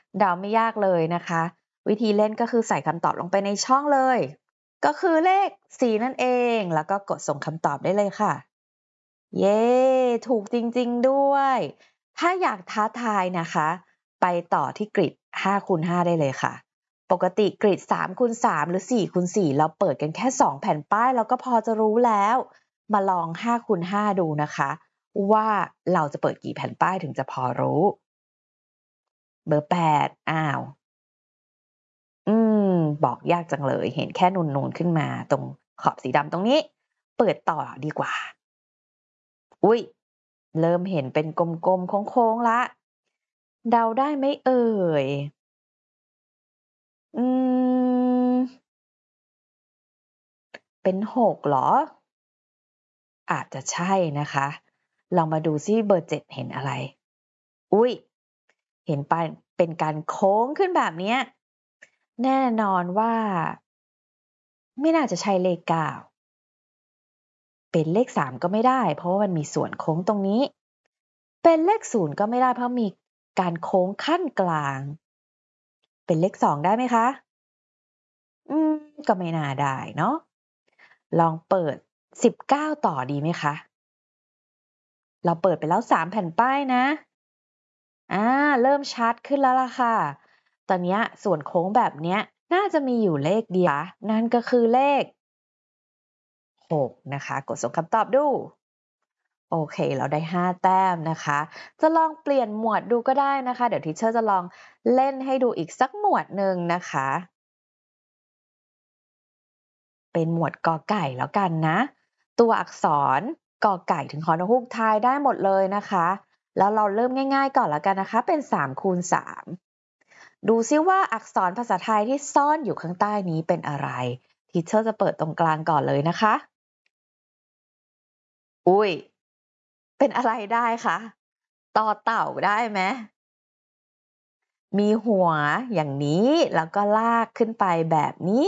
เดาไม่ยากเลยนะคะ วิธีเล่นก็คือใส่คำตอบลงไปในช่องเลย ก็คือเลข4นั่นเอง แล้วก็กดส่งคำตอบได้เลยค่ะ เย้ ถูกจริงๆด้วย ถ้าอยากท้าทายนะคะ ไปต่อที่กริด5คูณ5ได้เลยค่ะ ปกติกริด3คูณ3หรือ4คูณ4เราเปิดกันแค่2แผ่นป้ายเราก็พอจะรู้แล้ว มาลอง5คูณ5ดูนะคะว่าเราจะเปิดกี่แผ่นป้ายถึงจะพอรู้ เบอร์8อ้าว บอกยากจังเลย เห็นแค่นูนๆขึ้นมาตรงขอบสีดำตรงนี้ เปิดต่อดีกว่า อุ๊ย เริ่มเห็นเป็นกลมๆโค้งๆแล้ว เดาได้ไหมเอ่ย อืม เป็น6เหรอ? อาจจะใช่นะคะ ลองมาดูซิเบอร์7เห็นอะไร อุ๊ย เห็นเป็นการโค้งขึ้นแบบเนี้ย แน่นอนว่าไม่น่าจะใช่เลข9 เป็นเลข3ก็ไม่ได้ เพราะว่ามันมีส่วนโค้งตรงนี้ เป็นเลข0ก็ไม่ได้ เพราะมีการโค้งขั้นกลาง เป็นเลข2ได้ไหมคะ? ก็ไม่น่าได้เนาะ ลองเปิด19ต่อดีไหมคะ? เราเปิดไปแล้ว3แผ่นป้ายนะ เริ่มชัดขึ้นแล้วล่ะค่ะ ตอนเนี้ยส่วนโค้งแบบเนี้ยน่าจะมีอยู่เลขเดียว นั่นก็คือเลข6นะคะ กดส่งคำตอบดู โอเค เราได้5แต้มนะคะ จะลองเปลี่ยนหมวดดูก็ได้นะคะ เดี๋ยว Teacher จะลองเล่นให้ดูอีกสักหมวดหนึ่งนะคะ เป็นหมวดกอไก่แล้วกันนะ ตัวอักษรกอไก่ถึงฮอนกฮูกทายได้หมดเลยนะคะ แล้วเราเริ่มง่ายๆก่อนแล้วกันนะคะ เป็น3คูณ3 ดูซิว่าอักษรภาษาไทยที่ซ่อนอยู่ข้างใต้นี้เป็นอะไร Teacher จะเปิดตรงกลางก่อนเลยนะคะ อุ๊ย เป็นอะไรได้คะ? ต่อเต่าได้ไหม? มีหัวอย่างนี้ แล้วก็ลากขึ้นไปแบบนี้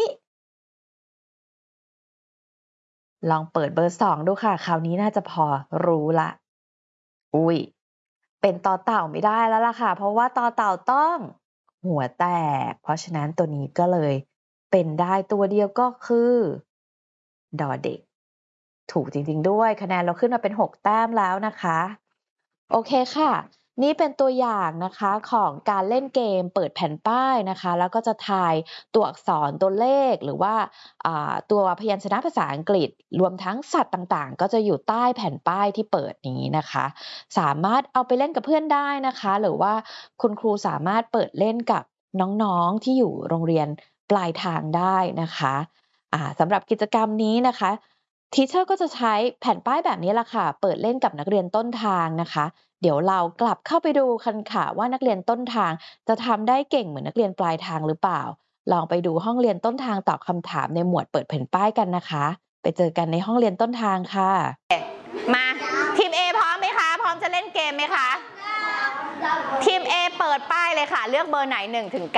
ลองเปิดเบอร์2ดูค่ะ คราวนี้น่าจะพอรู้แล้ว อุ๊ย เป็นต่อเต่าไม่ได้แล้วล่ะค่ะ เพราะว่าต่อเต่าต้องหัวแตก เพราะฉะนั้นตัวนี้ก็เลยเป็นได้ตัวเดียว ก็คือ ดอเด็ก ถูกจริงๆด้วย คะแนนเราขึ้นมาเป็น6แต้มแล้วนะคะ โอเคค่ะ นี่เป็นตัวอย่างนะคะของการเล่นเกมเปิดแผ่นป้ายนะคะ แล้วก็จะทายตัวอักษร ตัวเลข หรือว่าตัวพยัญชนะภาษาอังกฤษ รวมทั้งสัตว์ต่างๆ ก็จะอยู่ใต้แผ่นป้ายที่เปิดนี้นะคะ สามารถเอาไปเล่นกับเพื่อนได้นะคะ หรือว่าคุณครูสามารถเปิดเล่นกับน้องๆที่อยู่โรงเรียนปลายทางได้นะคะ สำหรับกิจกรรมนี้นะคะ Teacher ก็จะใช้แผ่นป้ายแบบนี้แหละค่ะ เปิดเล่นกับนักเรียนต้นทางนะคะ เดี๋ยวเรากลับเข้าไปดูกันค่ะว่านักเรียนต้นทางจะทำได้เก่งเหมือนนักเรียนปลายทางหรือเปล่า ลองไปดูห้องเรียนต้นทางตอบคำถามในหมวดเปิดแผ่นป้ายกันนะคะ ไปเจอกันในห้องเรียนต้นทางค่ะมาทีม A พร้อมไหมคะ พร้อมจะเล่นเกมไหมคะ ทีม A เปิดป้ายเลยค่ะ เลือกเบอร์ไหน1ถึง9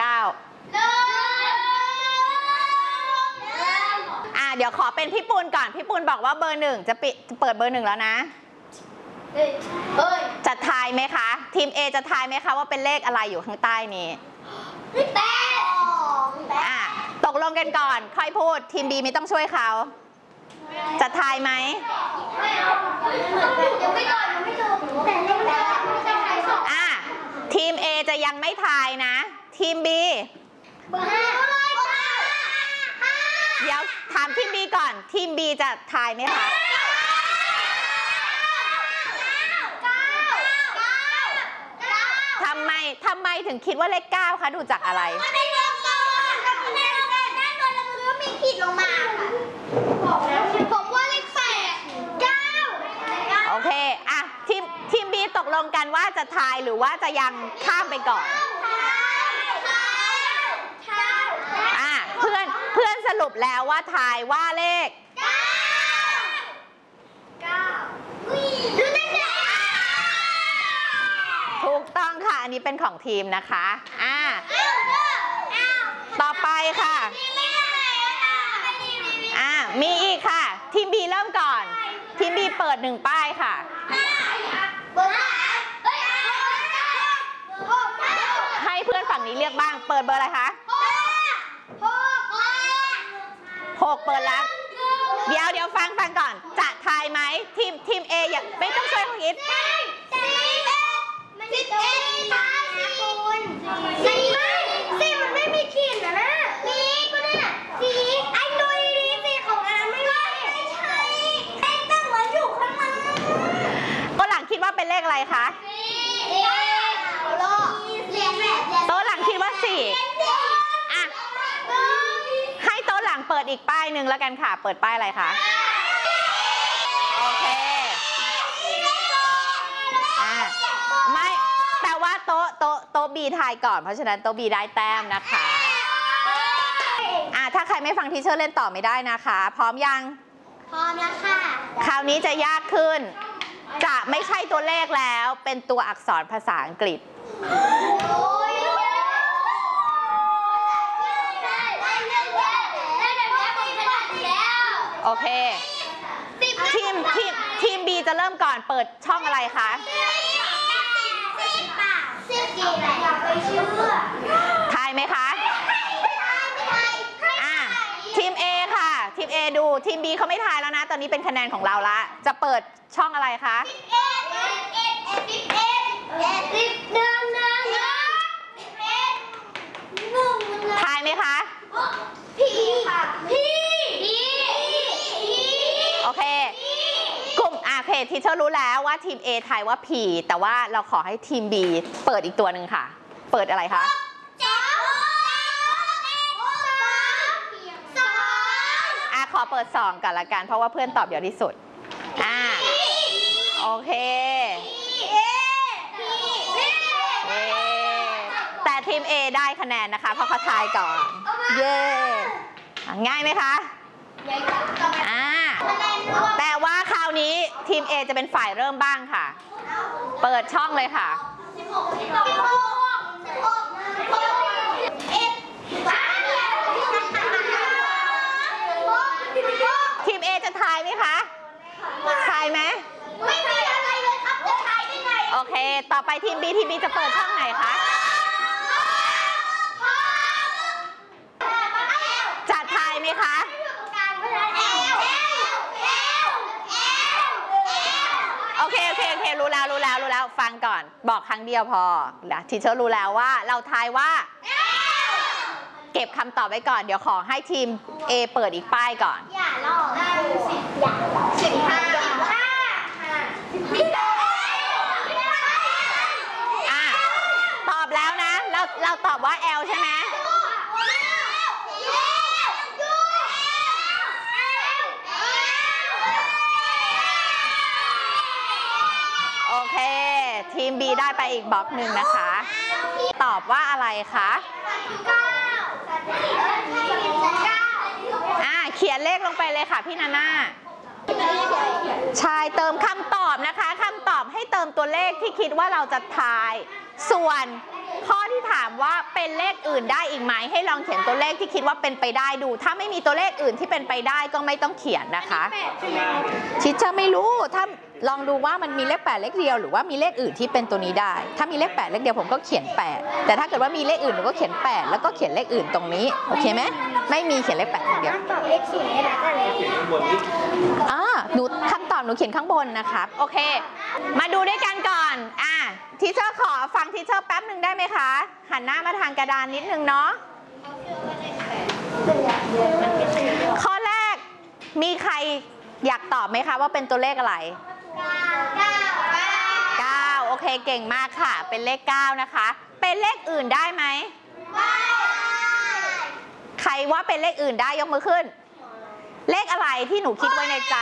เดี๋ยวขอเป็นพี่ปูนก่อน พี่ปูนบอกว่าเบอร์1จะเปิดเบอร์1แล้วนะ จะทายไหมคะ ทีม A จะทายไหมคะว่าเป็นเลขอะไรอยู่ข้างใต้นี้ ตกลงกันก่อนค่อยพูด ทีม B ไม่ต้องช่วยเขา จะทายไหม ทีม A จะยังไม่ทายนะ ทีม B เดี๋ยวถามทีม B ก่อน ทีม B จะทายไหมคะ ทำไมถึงคิดว่าเลข9คะดูจากอะไรมีขีดลงมาผมว่าเลข8 9 โอเค ทีม B ตกลงกันว่าจะทายหรือว่าจะยังข้ามไปก่อน เพื่อนสรุปแล้วว่าทายว่าเลขถูกต้องค่ะ อันนี้เป็นของทีมนะคะ ต่อไปค่ะ มีอีกค่ะ ทีม B เริ่มก่อน ทีม B เปิด1ป้ายค่ะ ให้เพื่อนฝั่งนี้เลือกบ้างเปิดเบอร์อะไรคะ6เปิดแล้วเดี๋ยวฟังก่อนจะทายไหมทีม A อย่าไม่ต้องช่วยคุณอิทมันไม่มีขีดนะมีก็เนี่ยสีไอ้ตัวนี้สีของอาไม่ใช่ไอ้ตั้งไว้อยู่ข้างหลังโต๊ะหลังคิดว่าเป็นเลขอะไรคะโต๊ะหลังคิดว่า4อ่ะให้โต๊ะหลังเปิดอีกป้ายหนึ่งแล้วกันค่ะเปิดป้ายอะไรคะโอเคไม่แต่ว่าโต๊ะ B ทายก่อนเพราะฉะนั้นโต๊ะ B ได้แต้มนะคะถ้าใครไม่ฟังทีเชอร์เล่นต่อไม่ได้นะคะพร้อมยังพร้อมแล้วค่ะคราวนี้จะยากขึ้นจะไม่ใช่ตัวเลขแล้วเป็นตัวอักษรภาษาอังกฤษโอเคทีม B จะเริ่มก่อนเปิดช่องอะไรคะทายไหมคะทีม A ค่ะทีม A ดูทีม B เขาไม่ทายแล้วนะตอนนี้เป็นคะแนนของเราละจะเปิดช่องอะไรคะทายไหมคะโอเคกลุ่มโอเคทีเชอร์รู้แล้วว่าทีม A ทายว่า P แต่ว่าเราขอให้ทีม B เปิดอีกตัวหนึ่งค่ะเปิดอะไรคะขอเปิด2ก่อนละกันเพราะว่าเพื่อนตอบเยอะที่สุดโอเคแต่ทีม A ได้คะแนนนะคะเพราะเขาทายก่อนเย้ง่ายไหมคะแต่ว่าคราวนี้ทีม A จะเป็นฝ่ายเริ่มบ้างค่ะเปิดช่องเลยค่ะทีม A จะทายไหมคะทายไหมไม่มีอะไรเลยครับจะทายได้ไงโอเคต่อไปทีม B จะเปิดช่องไหนคะจะทายไหมคะโอเครู้แล้วฟังก่อนบอกครั้งเดียวพอทีเชอร์รู้แล้วว่าเราทายว่าเก็บคำตอบไว้ก่อนเดี๋ยวขอให้ทีม A เปิดอีกป้ายก่อนอย่าลอกตอบแล้วนะเราตอบว่า L ใช่ไหมโอเคทีม B ได้ไปอีกบล็อกหนึ่งนะคะตอบว่าอะไรคะเขียนเลขลงไปเลยค่ะพี่นาน่าใช่เติมคำตอบนะคะคำตอบให้เติมตัวเลขที่คิดว่าเราจะทายส่วนข้อที่ถามว่าเป็นเลขอื่นได้อีกไหมให้ลองเขียนตัวเลขที่คิดว่าเป็นไปได้ดูถ้าไม่มีตัวเลขอื่นที่เป็นไปได้ก็ไม่ต้องเขียนนะคะชิดจะไม่รู้ถ้าลองดูว่ามันมีเลข8เลขเดียวหรือว่ามีเลขอื่นที่เป็นตัวนี้ได้ถ้ามีเลข8เลขเดียวผมก็เขียน8แต่ถ้าเกิดว่ามีเลขอื่นหนูก็เขียน8แล้วก็เขียนเลขอื่นตรงนี้โอเคไหมไม่มีเขียนเลข8เลขเดียวตอบเลข0ได้แล้วกันหนูคำตอบหนูเขียนข้างบนนะครับโอเคมาดูด้วยกันก่อนทีเชอร์ขอฟังทีเชอร์แป๊บหนึ่งได้ไหมคะหันหน้ามาทางกระดานนิดนึงเนาะข้อแรกมีใครอยากตอบไหมคะว่าเป็นตัวเลขอะไร9โอเคเก่งมากค่ะเป็นเลข9นะคะเป็นเลขอื่นได้ไหมใครว่าเป็นเลขอื่นได้ยกมือขึ้นเลขอะไรที่หนูคิดไว้ในใจ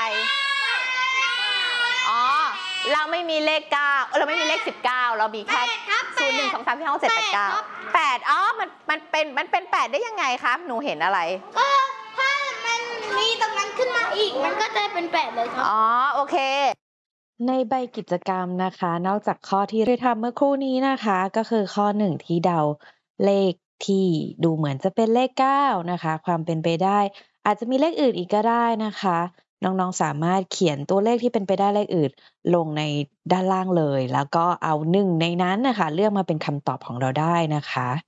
เราไม่มีเลข9เราไม่มีเลข19เรามีแค่0 1 2 3 4 5 6 7 8 9 8มันเป็น8ได้ยังไงครับหนูเห็นอะไรก็ถ้ามันมีตรงนั้นขึ้นมาอีกมันก็จะเป็น8เลยครับโอเคในใบกิจกรรมนะคะนอกจากข้อที่ได้ทำเมื่อครู่นี้นะคะก็คือข้อ1ที่เดาเลขที่ดูเหมือนจะเป็นเลข9นะคะความเป็นไปได้อาจจะมีเลขอื่นอีกก็ได้นะคะน้องๆสามารถเขียนตัวเลขที่เป็นไปได้เลขอื่นลงในด้านล่างเลยแล้วก็เอา1ในนั้นนะคะเลือกมาเป็นคำตอบของเราได้นะคะ